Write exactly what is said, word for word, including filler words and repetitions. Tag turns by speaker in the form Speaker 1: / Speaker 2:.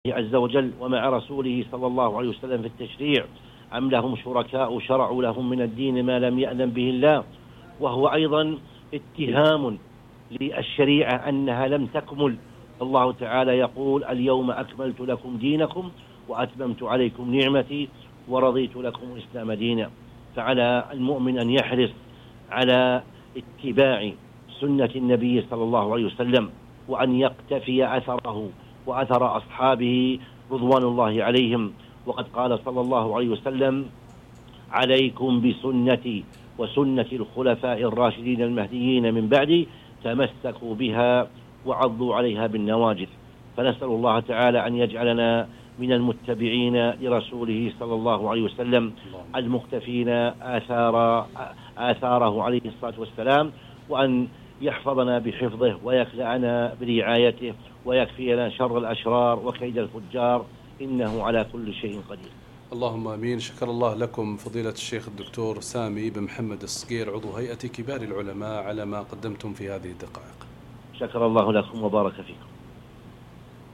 Speaker 1: عز وجل ومع رسوله صلى الله عليه وسلم في التشريع، أم لهم شركاء شرعوا لهم من الدين ما لم يأذن به الله. وهو أيضا اتهام للشريعة أنها لم تكمل. الله تعالى يقول: اليوم أكملت لكم دينكم وأتممت عليكم نعمتي ورضيت لكم الإسلام دينا. فعلى المؤمن أن يحرص على اتباع سنة النبي صلى الله عليه وسلم، وأن يقتفي أثره وأثر أصحابه رضوان الله عليهم. وقد قال صلى الله عليه وسلم: عليكم بسنتي وسنة الخلفاء الراشدين المهديين من بعدي، تمسكوا بها وعضوا عليها بالنواجذ. فنسأل الله تعالى أن يجعلنا من المتبعين لرسوله صلى الله عليه وسلم، المقتفين آثار آثاره عليه الصلاة والسلام، وأن يحفظنا بحفظه ويكلأنا برعايته ويكفينا شر الأشرار وكيد الفجار، إنه على كل شيء قدير.
Speaker 2: اللهم امين. شكر الله لكم فضيلة الشيخ الدكتور سامي بن محمد الصقير، عضو هيئة كبار العلماء، على ما قدمتم في هذه الدقائق.
Speaker 1: شكر الله لكم وبارك فيكم.